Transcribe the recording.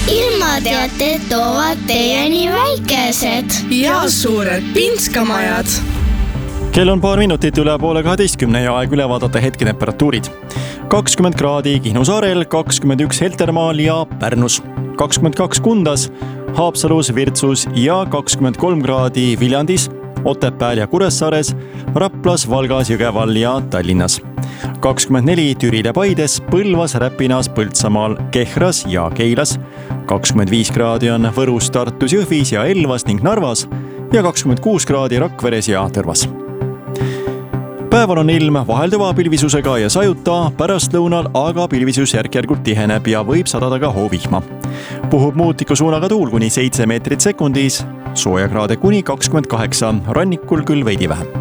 ilmateated toovad teieni väikesed ja suured Pinskamajad. Kell on paar minutit üle 11:30 ja aeg üle vaadata hetketemperatuurid. 20 kraadi Kihnu saarel, 21 Heltermaal ja Pärnus, 22 Kundas, Haapsalus, Virtsus ja 23 kraadi Viljandis, Otepääl ja Kuressaares, Raplas, Valgas, Jõgeval ja Tallinnas. 24 Türil ja Paides, Põlvas, Räpinas, Põltsamaal, Kehras ja Keilas. 25 kraadi on Võrus, Tartus, Jõhvis ja Elvas ning Narvas ja 26 kraadi Rakveres ja Tõrvas. Päeval on ilm vahelduva pilvisusega ja sajuta, pärastlõunal aga pilvisus järk-järgult tiheneb ja võib sadada ka hoovihma. Puhub muutliku suunaga tuul kuni 7 meetrit sekundis, soojakraade kuni 28, rannikul küll veidi vähem.